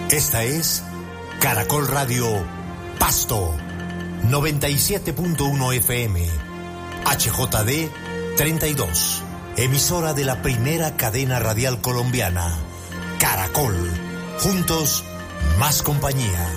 Esta es Caracol Radio Pasto, 97.1 FM, HJD 32, emisora de la primera cadena radial colombiana, Caracol, juntos, más compañía.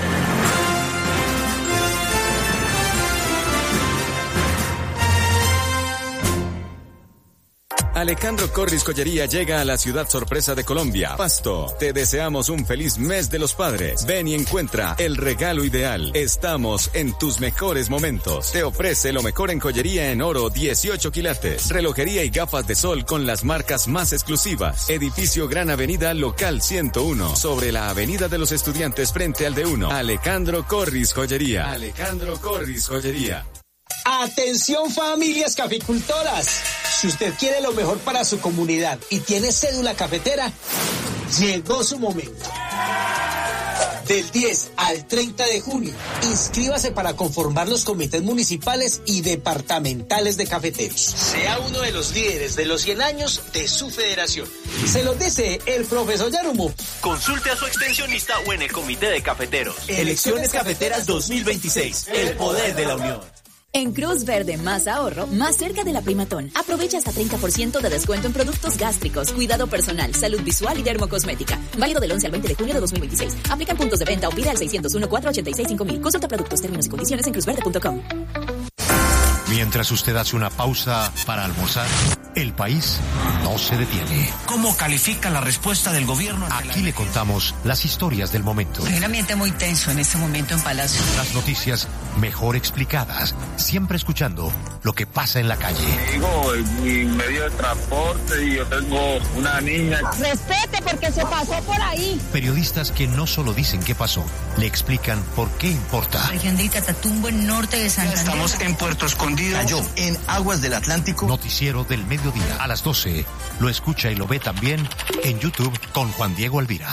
Alejandro Corris Joyería llega a la ciudad sorpresa de Colombia, Pasto. Te deseamos un feliz mes de los padres. Ven y encuentra el regalo ideal. Estamos en tus mejores momentos. Te ofrece lo mejor en joyería en oro 18 quilates, relojería y gafas de sol con las marcas más exclusivas. Edificio Gran Avenida Local 101, sobre la Avenida de los Estudiantes frente al D1. Alejandro Corris Joyería. Alejandro Corris Joyería. Atención familias caficultoras, si usted quiere lo mejor para su comunidad y tiene cédula cafetera, llegó su momento. Del 10 al 30 de junio, inscríbase para conformar los comités municipales y departamentales de cafeteros. Sea uno de los líderes de los 100 años de su federación. Se lo dice el profesor Yarumo. Consulte a su extensionista o en el comité de cafeteros. Elecciones Cafeteras 2026, el poder de la unión. En Cruz Verde, más ahorro, más cerca de la Primatón. Aprovecha hasta 30% de descuento en productos gástricos, cuidado personal, salud visual y dermocosmética. Válido del 11 al 20 de junio de 2026. Aplican puntos de venta o pide al 601-486-5000. Consulta productos, términos y condiciones en cruzverde.com. Mientras usted hace una pausa para almorzar, el país no se detiene. ¿Cómo califica la respuesta del gobierno? Aquí le contamos las historias del momento. Hay un ambiente muy tenso en este momento en Palacio. Las noticias mejor explicadas, siempre escuchando lo que pasa en la calle. Digo, mi medio de transporte y yo tengo una niña. Respete porque se pasó por ahí. Periodistas que no solo dicen qué pasó, le explican por qué importa. Región de Catatumbo, en norte de Santander. Estamos en Puerto Escondido. Cayó en aguas del Atlántico. Noticiero del mediodía a las 12. Lo escucha y lo ve también en YouTube con Juan Diego Alvira.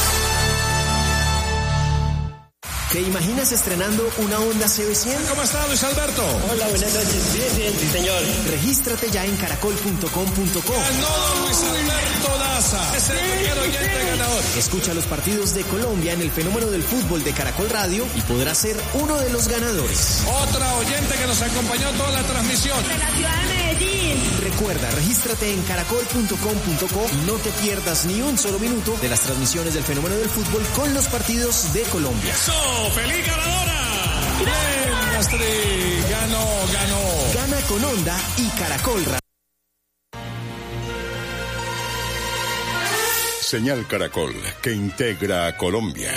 ¿Te imaginas estrenando una Honda CB100? ¿Cómo está, Luis Alberto? Hola, buenas noches. Bien, sí, señor. Regístrate ya en caracol.com.co. Ganó Luis Alberto Daza. Es el primer oyente ganador. Escucha los partidos de Colombia en el fenómeno del fútbol de Caracol Radio y podrás ser uno de los ganadores. Otra oyente que nos acompañó toda la transmisión. De la ciudad de Medellín. Recuerda, regístrate en caracol.com.co y no te pierdas ni un solo minuto de las transmisiones del fenómeno del fútbol con los partidos de Colombia. ¡Feliz ganadora! ¡Bien, Astrid! ¡Ganó! Gana con Honda y Caracol Radio. Señal Caracol, que integra a Colombia.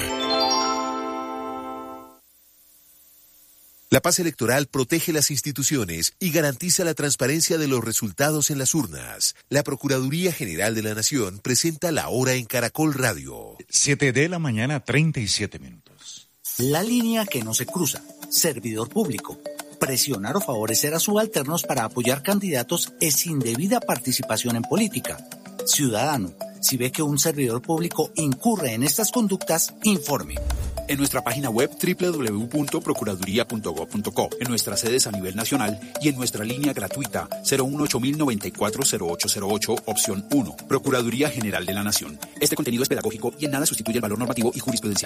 La paz electoral protege las instituciones y garantiza la transparencia de los resultados en las urnas. La Procuraduría General de la Nación presenta la hora en Caracol Radio. 7 de la mañana, 37 minutos. La línea que no se cruza. Servidor público. Presionar o favorecer a subalternos para apoyar candidatos es indebida participación en política. Ciudadano, si ve que un servidor público incurre en estas conductas, informe. En nuestra página web www.procuraduría.gov.co, en nuestras sedes a nivel nacional y en nuestra línea gratuita 018-094-0808, opción 1. Procuraduría General de la Nación. Este contenido es pedagógico y en nada sustituye el valor normativo y jurisprudencial.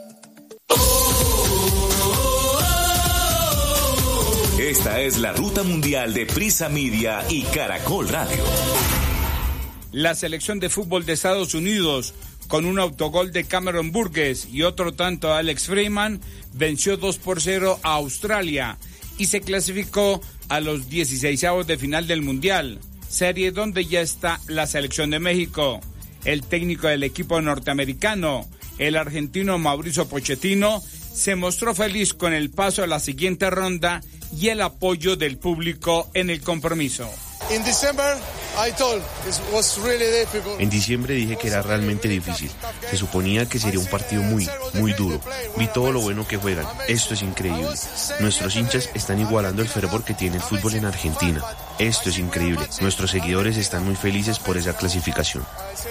Esta es la ruta mundial de Prisa Media y Caracol Radio. La selección de fútbol de Estados Unidos, con un autogol de Cameron Burgess y otro tanto de Alex Freeman, venció 2-0 a Australia y se clasificó a los 16avos de final del Mundial, serie donde ya está la selección de México. El técnico del equipo norteamericano, el argentino Mauricio Pochettino, se mostró feliz con el paso a la siguiente ronda y el apoyo del público en el compromiso. En diciembre dije que era realmente difícil. Se suponía que sería un partido muy duro. Vi todo lo bueno que juegan. Esto es increíble. Nuestros hinchas están igualando el fervor que tiene el fútbol en Argentina. Esto es increíble. Nuestros seguidores están muy felices por esa clasificación.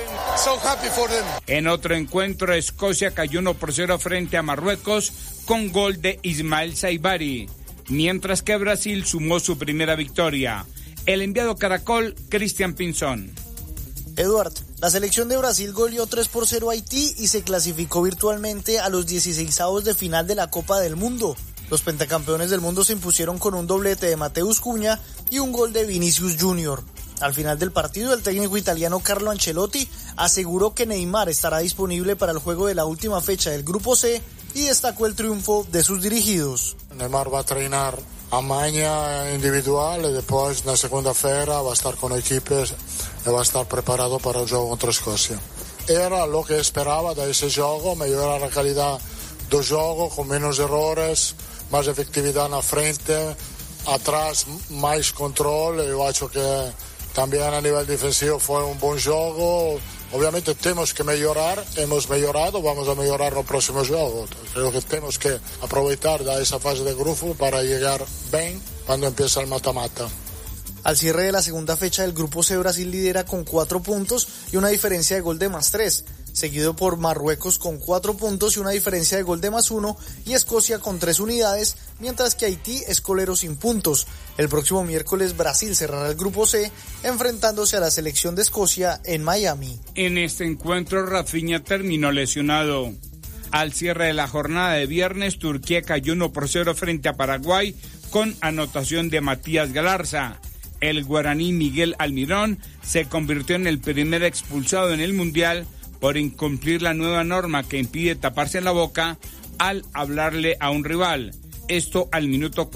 En otro encuentro, Escocia cayó 1-0 frente a Marruecos con gol de Ismael Saibari, mientras que Brasil sumó su primera victoria. El enviado Caracol, Cristian Pinzón. Eduardo, La selección de Brasil goleó 3-0 a Haití y se clasificó virtualmente a los 16avos de final de la Copa del Mundo. Los pentacampeones del mundo se impusieron con un doblete de Mateus Cunha y un gol de Vinicius Junior. Al final del partido, el técnico italiano Carlo Ancelotti aseguró que Neymar estará disponible para el juego de la última fecha del Grupo C y destacó el triunfo de sus dirigidos. Neymar va a treinar a manha individual y después en la segunda feira va a estar con equipos y va a estar preparado para el juego contra Escocia. Era lo que esperaba de ese juego, mejorar la calidad del juego con menos errores, más efectividad en la frente, atrás más control. Yo creo que también a nivel defensivo fue un buen juego. Obviamente tenemos que mejorar, hemos mejorado, vamos a mejorar en los próximos juegos. Creo que tenemos que aprovechar de esa fase de grupo para llegar bien cuando empieza el mata-mata. Al cierre de la segunda fecha del Grupo C, Brasil lidera con 4 puntos y una diferencia de gol de +3, seguido por Marruecos con 4 puntos y una diferencia de gol de +1 y Escocia con 3 unidades, mientras que Haití es colero sin puntos. El próximo miércoles Brasil cerrará el Grupo C enfrentándose a la selección de Escocia en Miami. En este encuentro Rafinha terminó lesionado. Al cierre de la jornada de viernes, Turquía cayó 1-0 frente a Paraguay con anotación de Matías Galarza. El guaraní Miguel Almirón se convirtió en el primer expulsado en el Mundial por incumplir la nueva norma que impide taparse la boca al hablarle a un rival. Esto al minuto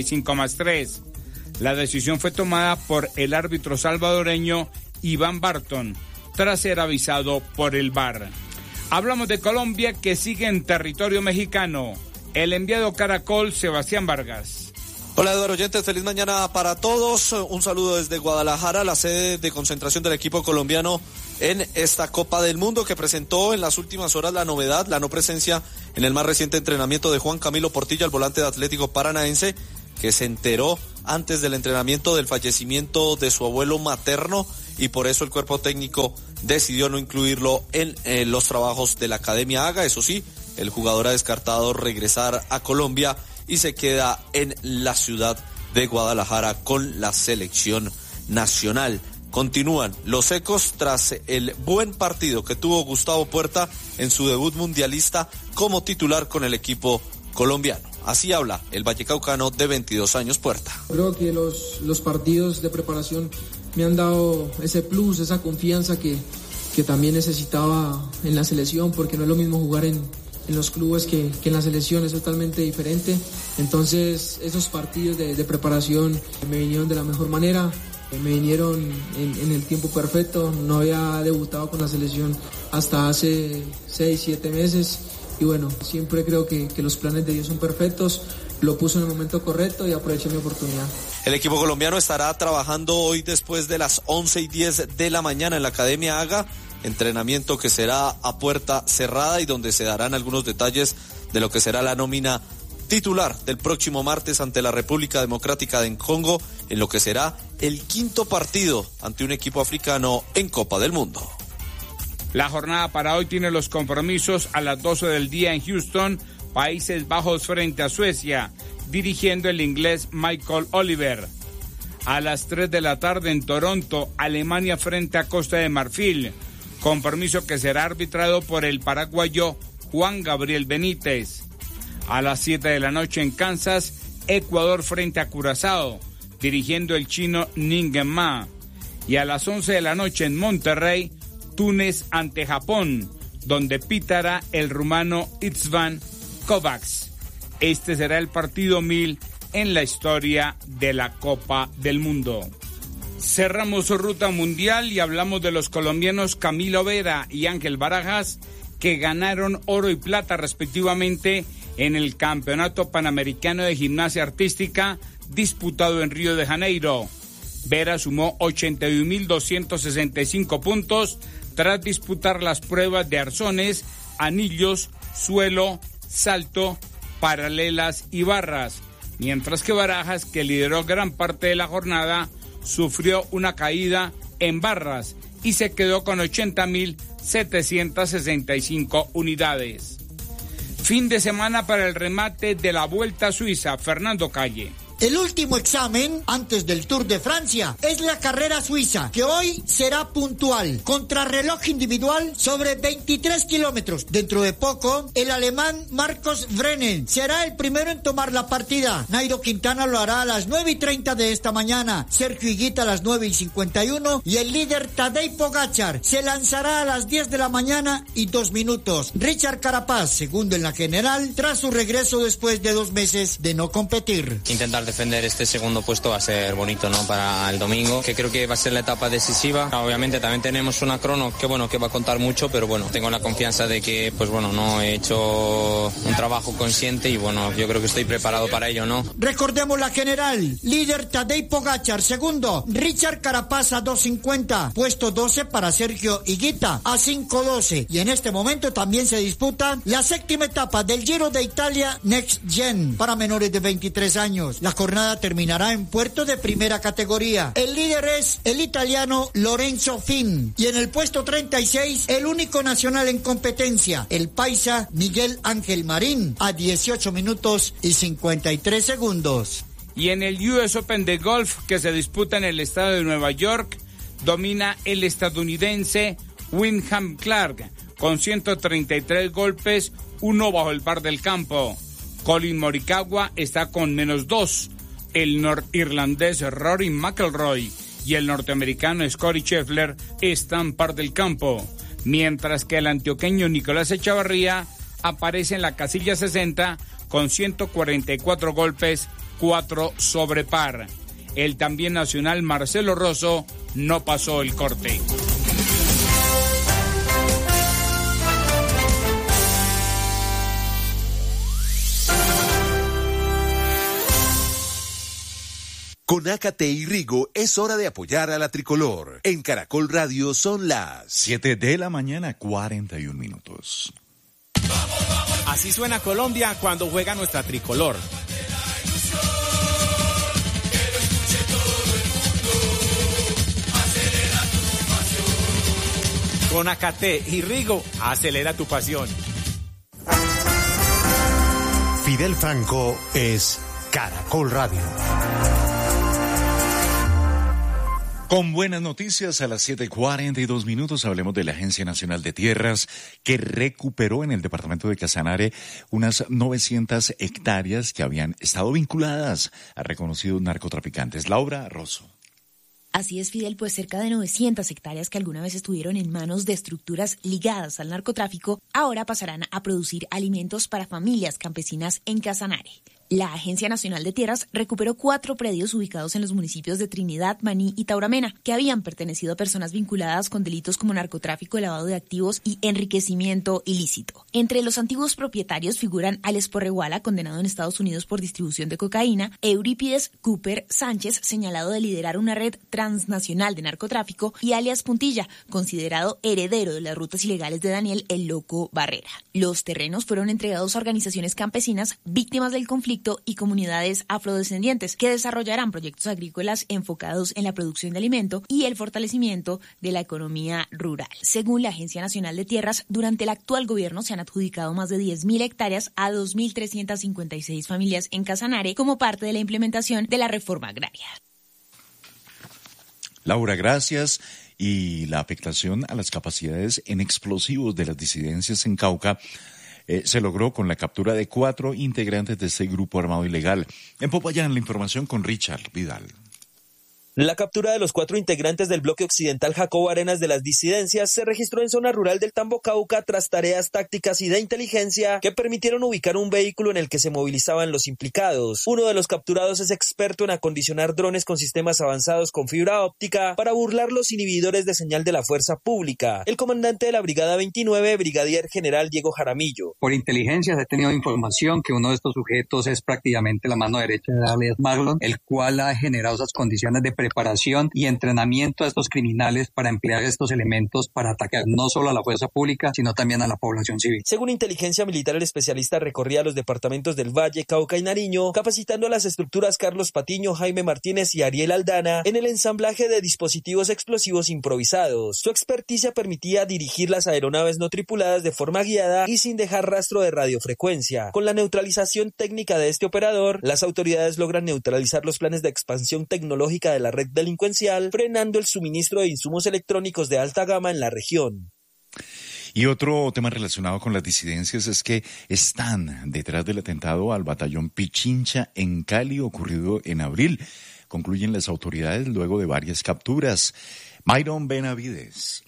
45+3. La decisión fue tomada por el árbitro salvadoreño Iván Barton, tras ser avisado por el VAR. Hablamos de Colombia, que sigue en territorio mexicano. El enviado Caracol, Sebastián Vargas. Hola Eduardo Oyentes, feliz mañana para todos. Un saludo desde Guadalajara, la sede de concentración del equipo colombiano en esta Copa del Mundo, que presentó en las últimas horas la novedad, la no presencia en el más reciente entrenamiento de Juan Camilo Portilla, el volante de Atlético Paranaense, que se enteró antes del entrenamiento del fallecimiento de su abuelo materno y por eso el cuerpo técnico decidió no incluirlo en los trabajos de la Academia Haga. Eso sí, el jugador ha descartado regresar a Colombia y se queda en la ciudad de Guadalajara con la selección nacional. Continúan los ecos tras el buen partido que tuvo Gustavo Puerta en su debut mundialista como titular con el equipo colombiano. Así habla el vallecaucano de 22 años Puerta. Creo que los partidos de preparación me han dado ese plus, esa confianza que también necesitaba en la selección, porque no es lo mismo jugar en los clubes que en la selección, es totalmente diferente. Entonces esos partidos de preparación me vinieron de la mejor manera, me vinieron en el tiempo perfecto. No había debutado con la selección hasta hace 6-7 meses y bueno, siempre creo que los planes de Dios son perfectos. Lo puso en el momento correcto y aproveché mi oportunidad. El equipo colombiano estará trabajando hoy después de las 11:10 de la mañana en la Academia Haga, entrenamiento que será a puerta cerrada y donde se darán algunos detalles de lo que será la nómina titular del próximo martes ante la República Democrática del Congo, en lo que será el 5º partido ante un equipo africano en Copa del Mundo. La jornada para hoy tiene los compromisos a las 12 del día en Houston, Países Bajos frente a Suecia, dirigiendo el inglés Michael Oliver. A las 3 de la tarde en Toronto, Alemania frente a Costa de Marfil, compromiso que será arbitrado por el paraguayo Juan Gabriel Benítez. A las 7 de la noche en Kansas, Ecuador frente a Curazao, dirigiendo el chino Nguyen Ma. Y a las 11 de la noche en Monterrey, Túnez ante Japón, donde pitará el rumano Istvan Kovacs. Este será el partido 1000 en la historia de la Copa del Mundo. Cerramos su ruta mundial y hablamos de los colombianos Camilo Vera y Ángel Barajas, que ganaron oro y plata respectivamente en el Campeonato Panamericano de Gimnasia Artística disputado en Río de Janeiro. Vera sumó 81.265 puntos tras disputar las pruebas de arzones, anillos, suelo, salto, paralelas y barras, mientras que Barajas, que lideró gran parte de la jornada, sufrió una caída en barras y se quedó con 80.765 unidades. Fin de semana para el remate de la Vuelta a Suiza. Fernando Calle. El último examen antes del Tour de Francia es la carrera suiza, que hoy será puntual. Contrarreloj individual sobre 23 kilómetros. Dentro de poco, el alemán Marcos Vrennen será el primero en tomar la partida. Nairo Quintana lo hará a las 9:30 de esta mañana. Sergio Higuita a las 9:51 y el líder Tadej Pogačar se lanzará a las 10 de la mañana y 2 minutos. Richard Carapaz, segundo en la general, tras su regreso después de 2 meses de no competir. Intentar defender este segundo puesto va a ser bonito, ¿no? Para el domingo, que creo que va a ser la etapa decisiva. Obviamente también tenemos una crono que va a contar mucho, pero bueno, tengo la confianza de que, pues bueno, no he hecho un trabajo consciente y bueno, yo creo que estoy preparado para ello, ¿no? Recordemos la general, líder Tadej Pogačar, segundo, Richard Carapaz a 2:50, puesto 12 para Sergio Higuita a 5:12, y en este momento también se disputa la séptima etapa del Giro de Italia Next Gen para menores de 23 años. La jornada terminará en puerto de primera categoría. El líder es el italiano Lorenzo Fin, y en el puesto 36, el único nacional en competencia, el paisa Miguel Ángel Marín, a 18 minutos y 53 segundos. Y en el US Open de golf, que se disputa en el estado de Nueva York, domina el estadounidense Wyndham Clark, con 133 golpes, 1 bajo el par del campo. Colin Morikawa está con -2. El norirlandés Rory McIlroy y el norteamericano Scottie Scheffler están par del campo, mientras que el antioqueño Nicolás Echavarría aparece en la casilla 60 con 144 golpes, 4 sobre par. El también nacional Marcelo Rosso no pasó el corte. Con Ácate y Rigo es hora de apoyar a la tricolor. En Caracol Radio son las 7 de la mañana, 41 minutos. Así suena Colombia cuando juega nuestra tricolor. Con Ácate y Rigo, acelera tu pasión. Fidel Franco es Caracol Radio. Con buenas noticias a las 7:42 minutos hablemos de la Agencia Nacional de Tierras, que recuperó en el departamento de Casanare unas 900 hectáreas que habían estado vinculadas a reconocidos narcotraficantes. Laura Rosso. Así es, Fidel, pues cerca de 900 hectáreas que alguna vez estuvieron en manos de estructuras ligadas al narcotráfico, ahora pasarán a producir alimentos para familias campesinas en Casanare. La Agencia Nacional de Tierras recuperó 4 predios ubicados en los municipios de Trinidad, Maní y Tauramena, que habían pertenecido a personas vinculadas con delitos como narcotráfico, lavado de activos y enriquecimiento ilícito. Entre los antiguos propietarios figuran Alex Porreguala, condenado en Estados Unidos por distribución de cocaína, Eurípides Cooper Sánchez, señalado de liderar una red transnacional de narcotráfico, y alias Puntilla, considerado heredero de las rutas ilegales de Daniel el Loco Barrera. Los terrenos fueron entregados a organizaciones campesinas víctimas del conflicto y comunidades afrodescendientes que desarrollarán proyectos agrícolas enfocados en la producción de alimento y el fortalecimiento de la economía rural. Según la Agencia Nacional de Tierras, durante el actual gobierno se han adjudicado más de 10.000 hectáreas a 2.356 familias en Casanare como parte de la implementación de la reforma agraria. Laura, gracias. Y la afectación a las capacidades en explosivos de las disidencias en Cauca se logró con la captura de 4 integrantes de este grupo armado ilegal. En Popayán, la información con Richard Vidal. La captura de los 4 integrantes del bloque occidental Jacobo Arenas de las disidencias se registró en zona rural del Tambo Cauca tras tareas tácticas y de inteligencia que permitieron ubicar un vehículo en el que se movilizaban los implicados. Uno de los capturados es experto en acondicionar drones con sistemas avanzados con fibra óptica para burlar los inhibidores de señal de la fuerza pública. El comandante de la Brigada 29, Brigadier General Diego Jaramillo. Por inteligencia se ha tenido información que uno de estos sujetos es prácticamente la mano derecha de alias Marlon, el cual ha generado esas condiciones de preparación preparación y entrenamiento a estos criminales para emplear estos elementos para atacar no solo a la fuerza pública, sino también a la población civil. Según inteligencia militar, el especialista recorría los departamentos del Valle, Cauca y Nariño, capacitando a las estructuras Carlos Patiño, Jaime Martínez y Ariel Aldana en el ensamblaje de dispositivos explosivos improvisados. Su experticia permitía dirigir las aeronaves no tripuladas de forma guiada y sin dejar rastro de radiofrecuencia. Con la neutralización técnica de este operador, las autoridades logran neutralizar los planes de expansión tecnológica de la red delincuencial, frenando el suministro de insumos electrónicos de alta gama en la región. Y otro tema relacionado con las disidencias es que están detrás del atentado al batallón Pichincha en Cali, ocurrido en abril. Concluyen las autoridades luego de varias capturas. Myron Benavides.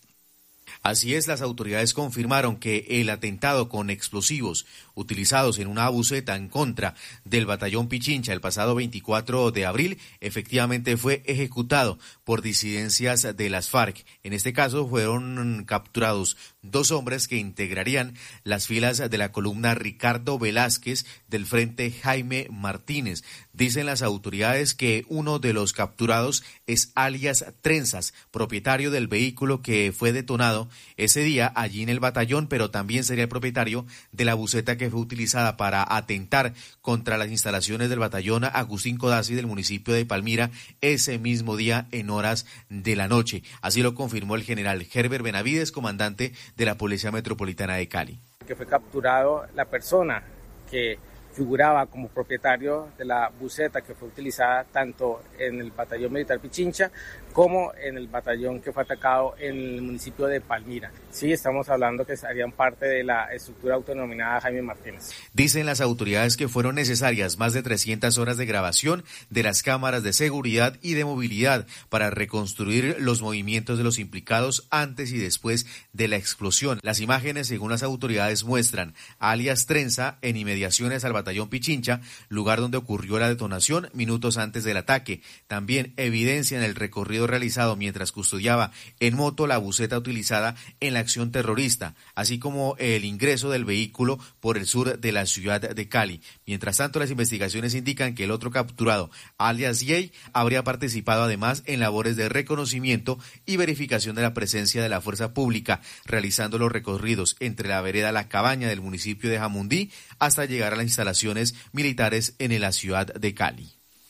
Así es, las autoridades confirmaron que el atentado con explosivos utilizados en una buceta en contra del batallón Pichincha el pasado 24 de abril efectivamente fue ejecutado por disidencias de las FARC. En este caso fueron capturados 2 hombres que integrarían las filas de la columna Ricardo Velázquez del Frente Jaime Martínez. Dicen las autoridades que uno de los capturados es alias Trenzas, propietario del vehículo que fue detonado ese día allí en el batallón, pero también sería el propietario de la buceta que fue utilizada para atentar contra las instalaciones del batallón Agustín Codazzi del municipio de Palmira ese mismo día en horas de la noche. Así lo confirmó el general Herbert Benavides, comandante de la Policía Metropolitana de Cali. Que fue capturado la persona que figuraba como propietario de la buceta que fue utilizada tanto en el batallón militar Pichincha como en el batallón que fue atacado en el municipio de Palmira. Sí, estamos hablando que harían parte de la estructura autodenominada Jaime Martínez. Dicen las autoridades que fueron necesarias más de 300 horas de grabación de las cámaras de seguridad y de movilidad para reconstruir los movimientos de los implicados antes y después de la explosión. Las imágenes, según las autoridades, muestran a alias Trenza en inmediaciones al batallón Pichincha, lugar donde ocurrió la detonación minutos antes del ataque. También evidencian el recorrido realizado mientras custodiaba en moto la buceta utilizada en la acción terrorista, así como el ingreso del vehículo por el sur de la ciudad de Cali. Mientras tanto, las investigaciones indican que el otro capturado, alias Yey, habría participado además en labores de reconocimiento y verificación de la presencia de la fuerza pública, realizando los recorridos entre la vereda La Cabaña del municipio de Jamundí hasta llegar a las instalaciones militares en la ciudad de Cali.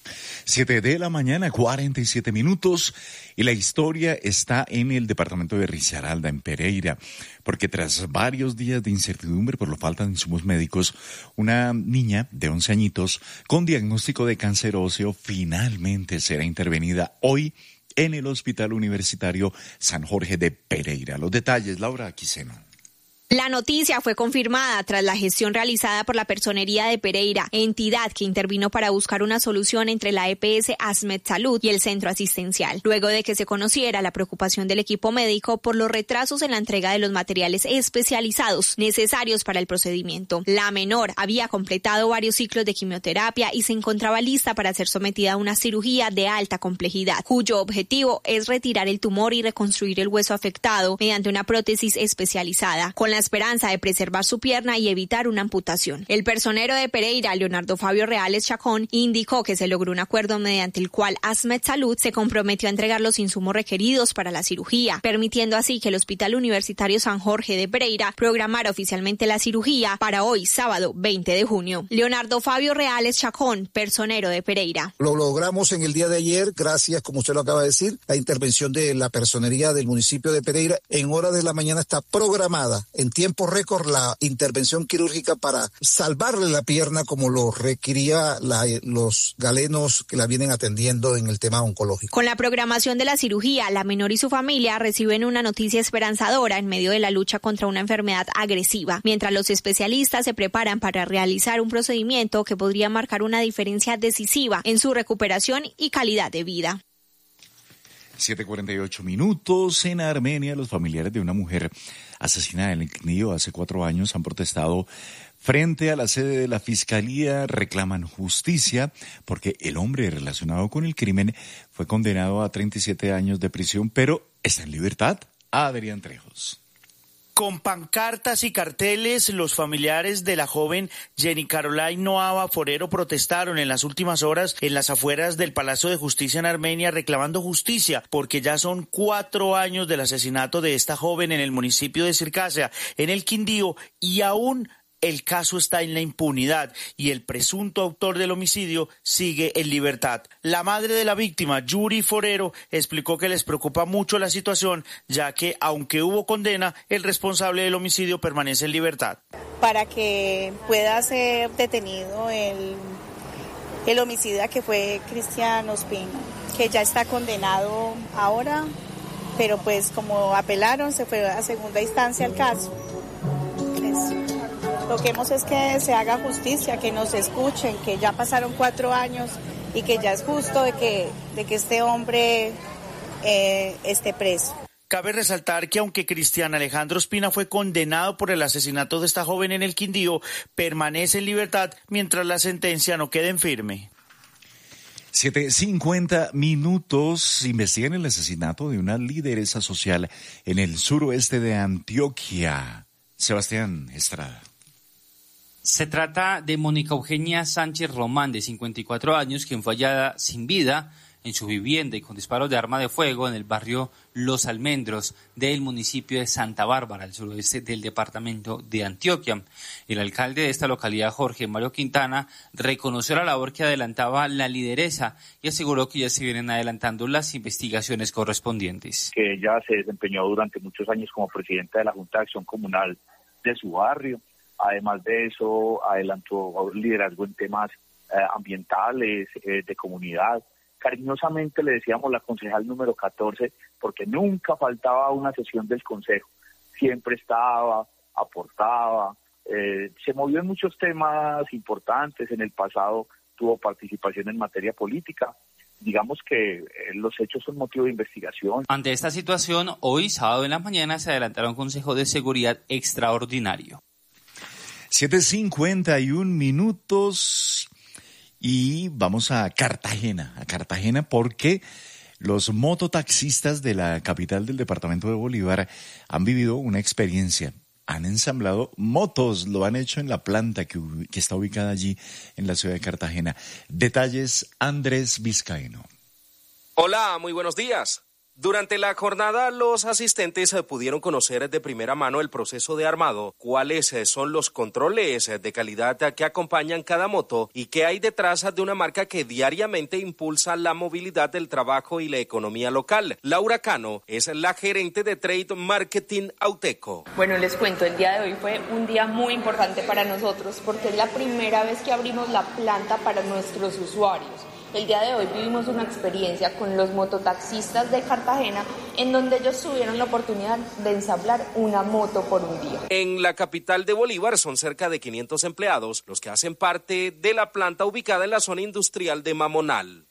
7 de la mañana, 47 minutos, y la historia está en el departamento de Risaralda, en Pereira, porque tras varios días de incertidumbre por la falta de insumos médicos, una niña de 11 añitos con diagnóstico de cáncer óseo finalmente será intervenida hoy en el Hospital Universitario San Jorge de Pereira. Los detalles, Laura Quiseno. La noticia fue confirmada tras la gestión realizada por la Personería de Pereira, entidad que intervino para buscar una solución entre la EPS Asmed Salud y el centro asistencial, luego de que se conociera la preocupación del equipo médico por los retrasos en la entrega de los materiales especializados necesarios para el procedimiento. La menor había completado varios ciclos de quimioterapia y se encontraba lista para ser sometida a una cirugía de alta complejidad, cuyo objetivo es retirar el tumor y reconstruir el hueso afectado mediante una prótesis especializada, con la esperanza de preservar su pierna y evitar una amputación. El personero de Pereira, Leonardo Fabio Reales Chacón, indicó que se logró un acuerdo mediante el cual Asmed Salud se comprometió a entregar los insumos requeridos para la cirugía, permitiendo así que el Hospital Universitario San Jorge de Pereira programara oficialmente la cirugía para hoy, sábado 20 de junio. Leonardo Fabio Reales Chacón, personero de Pereira. Lo logramos en el día de ayer, gracias, como usted lo acaba de decir, la intervención de la personería del municipio de Pereira. En horas de la mañana está programada en tiempo récord la intervención quirúrgica para salvarle la pierna como lo requería los galenos que la vienen atendiendo en el tema oncológico. Con la programación de la cirugía, la menor y su familia reciben una noticia esperanzadora en medio de la lucha contra una enfermedad agresiva, mientras los especialistas se preparan para realizar un procedimiento que podría marcar una diferencia decisiva en su recuperación y calidad de vida. 7:48 minutos. En Armenia, los familiares de una mujer asesinada en el CNIO hace 4 años han protestado frente a la sede de la Fiscalía. Reclaman justicia porque el hombre relacionado con el crimen fue condenado a 37 años de prisión, pero está en libertad. Adrián Trejos. Con pancartas y carteles, los familiares de la joven Jenny Caroline Noava Forero protestaron en las últimas horas en las afueras del Palacio de Justicia en Armenia reclamando justicia porque ya son 4 años del asesinato de esta joven en el municipio de Circasia, en el Quindío, y aún el caso está en la impunidad y el presunto autor del homicidio sigue en libertad. La madre de la víctima, Yuri Forero, explicó que les preocupa mucho la situación, ya que, aunque hubo condena, el responsable del homicidio permanece en libertad. Para que pueda ser detenido el homicida que fue Cristian Ospina, que ya está condenado ahora, pero pues como apelaron, se fue a segunda instancia el caso. Lo que queremos es que se haga justicia, que nos escuchen, que ya pasaron 4 años y que ya es justo de que este hombre esté preso. Cabe resaltar que aunque Cristian Alejandro Ospina fue condenado por el asesinato de esta joven en el Quindío, permanece en libertad mientras la sentencia no quede en firme. 7:50 minutos. Investigan el asesinato de una lideresa social en el suroeste de Antioquia. Sebastián Estrada. Se trata de Mónica Eugenia Sánchez Román, de 54 años, quien fue hallada sin vida en su vivienda y con disparos de arma de fuego en el barrio Los Almendros del municipio de Santa Bárbara, al suroeste del departamento de Antioquia. El alcalde de esta localidad, Jorge Mario Quintana, reconoció la labor que adelantaba la lideresa y aseguró que ya se vienen adelantando las investigaciones correspondientes. Que ella se desempeñó durante muchos años como presidenta de la Junta de Acción Comunal de su barrio. Además de eso, adelantó liderazgo en temas ambientales, de comunidad. Cariñosamente le decíamos la concejal número 14 porque nunca faltaba una sesión del consejo. Siempre estaba, aportaba, se movió en muchos temas importantes. En el pasado tuvo participación en materia política. Digamos que los hechos son motivo de investigación. Ante esta situación, hoy, sábado en la mañana, se adelantará un consejo de seguridad extraordinario. 7:51 minutos y vamos a Cartagena porque los mototaxistas de la capital del departamento de Bolívar han vivido una experiencia. Han ensamblado motos, lo han hecho en la planta que está ubicada allí en la ciudad de Cartagena. Detalles, Andrés Vizcaíno. Hola, muy buenos días. Durante la jornada, los asistentes pudieron conocer de primera mano el proceso de armado, cuáles son los controles de calidad que acompañan cada moto y qué hay detrás de una marca que diariamente impulsa la movilidad del trabajo y la economía local. Laura Cano es la gerente de Trade Marketing Auteco. Bueno, les cuento, el día de hoy fue un día muy importante para nosotros porque es la primera vez que abrimos la planta para nuestros usuarios. El día de hoy vivimos una experiencia con los mototaxistas de Cartagena en donde ellos tuvieron la oportunidad de ensamblar una moto por un día. En la capital de Bolívar son cerca de 500 empleados los que hacen parte de la planta ubicada en la zona industrial de Mamonal.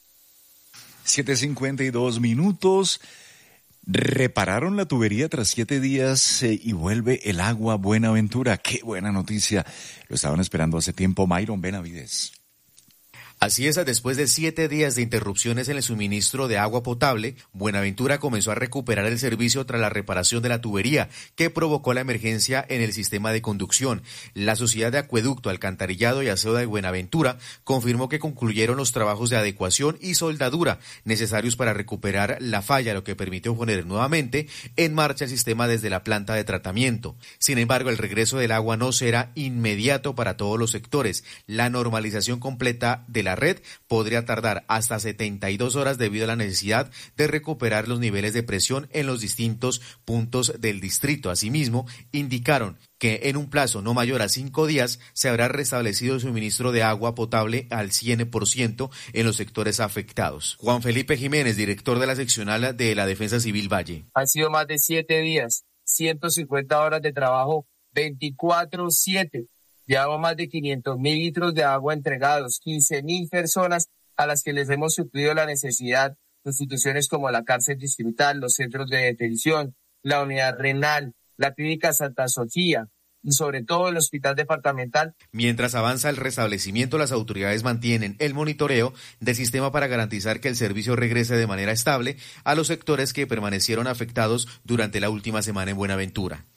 7:52 minutos. Repararon la tubería tras 7 días y vuelve el agua Buenaventura. Qué buena noticia. Lo estaban esperando hace tiempo. Myron Benavides. Así es, después de 7 días de interrupciones en el suministro de agua potable, Buenaventura comenzó a recuperar el servicio tras la reparación de la tubería que provocó la emergencia en el sistema de conducción. La Sociedad de Acueducto, Alcantarillado y Aseo de Buenaventura confirmó que concluyeron los trabajos de adecuación y soldadura necesarios para recuperar la falla, lo que permitió poner nuevamente en marcha el sistema desde la planta de tratamiento. Sin embargo, el regreso del agua no será inmediato para todos los sectores. La normalización completa de la red podría tardar hasta 72 horas debido a la necesidad de recuperar los niveles de presión en los distintos puntos del distrito. Asimismo, indicaron que en un plazo no mayor a 5 días se habrá restablecido el suministro de agua potable al 100% en los sectores afectados. Juan Felipe Jiménez, director de la seccional de la Defensa Civil Valle. Han sido más de 7 días, 150 horas de trabajo, 24/7. Llevamos más de 500.000 litros de agua entregados, 15.000 personas a las que les hemos suplido la necesidad, instituciones como la cárcel distrital, los centros de detención, la unidad renal, la clínica Santa Sofía y sobre todo el hospital departamental. Mientras avanza el restablecimiento, las autoridades mantienen el monitoreo del sistema para garantizar que el servicio regrese de manera estable a los sectores que permanecieron afectados durante la última semana en Buenaventura.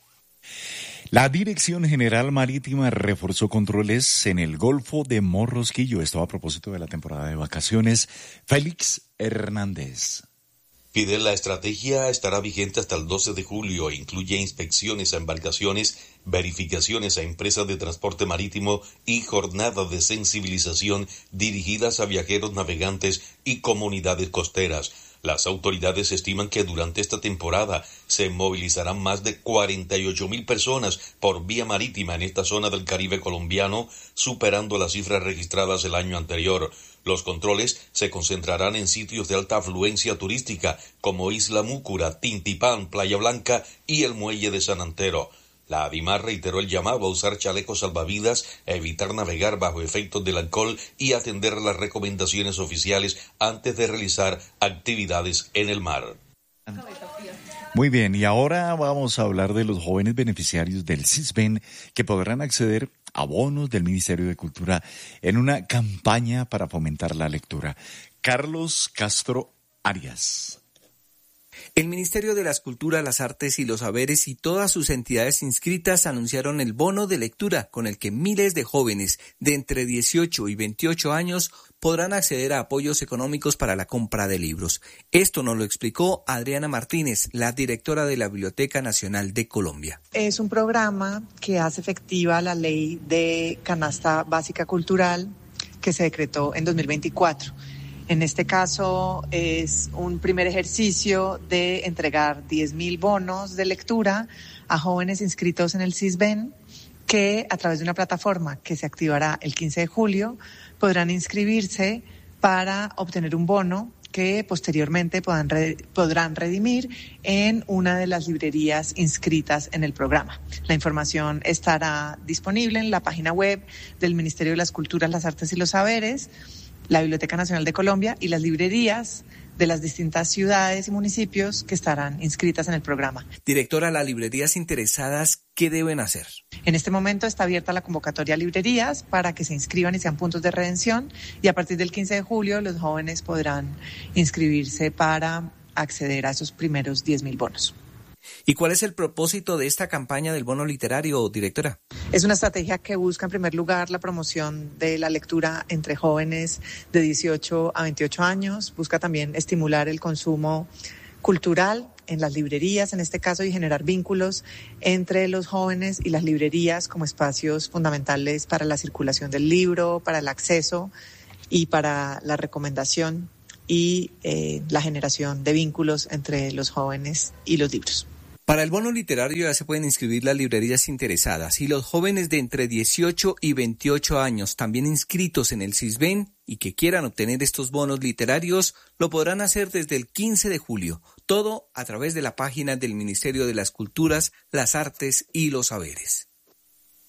La Dirección General Marítima reforzó controles en el Golfo de Morrosquillo. Esto a propósito de la temporada de vacaciones. Félix Hernández. Fidel, la estrategia estará vigente hasta el 12 de julio e incluye inspecciones a embarcaciones, verificaciones a empresas de transporte marítimo y jornadas de sensibilización dirigidas a viajeros, navegantes y comunidades costeras. Las autoridades estiman que durante esta temporada se movilizarán más de 48.000 personas por vía marítima en esta zona del Caribe colombiano, superando las cifras registradas el año anterior. Los controles se concentrarán en sitios de alta afluencia turística como Isla Múcura, Tintipán, Playa Blanca y el Muelle de San Antero. La ADIMAR reiteró el llamado a usar chalecos salvavidas, a evitar navegar bajo efectos del alcohol y atender las recomendaciones oficiales antes de realizar actividades en el mar. Muy bien, y ahora vamos a hablar de los jóvenes beneficiarios del CISBEN que podrán acceder a bonos del Ministerio de Cultura en una campaña para fomentar la lectura. Carlos Castro Arias. El Ministerio de las Culturas, las Artes y los Saberes y todas sus entidades inscritas anunciaron el bono de lectura con el que miles de jóvenes de entre 18 y 28 años podrán acceder a apoyos económicos para la compra de libros. Esto nos lo explicó Adriana Martínez, la directora de la Biblioteca Nacional de Colombia. Es un programa que hace efectiva la ley de canasta básica cultural que se decretó en 2024. En este caso es un primer ejercicio de entregar 10.000 bonos de lectura a jóvenes inscritos en el CISBEN que a través de una plataforma que se activará el 15 de julio podrán inscribirse para obtener un bono que posteriormente podrán redimir en una de las librerías inscritas en el programa. La información estará disponible en la página web del Ministerio de las Culturas, las Artes y los Saberes, la Biblioteca Nacional de Colombia y las librerías de las distintas ciudades y municipios que estarán inscritas en el programa. Directora, las librerías interesadas, ¿qué deben hacer? En este momento está abierta la convocatoria a librerías para que se inscriban y sean puntos de redención, y a partir del 15 de julio los jóvenes podrán inscribirse para acceder a esos primeros 10.000 bonos. ¿Y cuál es el propósito de esta campaña del bono literario, directora? Es una estrategia que busca en primer lugar la promoción de la lectura entre jóvenes de 18 a 28 años, busca también estimular el consumo cultural en las librerías, en este caso, y generar vínculos entre los jóvenes y las librerías como espacios fundamentales para la circulación del libro, para el acceso y para la recomendación y la generación de vínculos entre los jóvenes y los libros. Para el bono literario ya se pueden inscribir las librerías interesadas y los jóvenes de entre 18 y 28 años también inscritos en el CISBEN y que quieran obtener estos bonos literarios lo podrán hacer desde el 15 de julio, todo a través de la página del Ministerio de las Culturas, las Artes y los Saberes.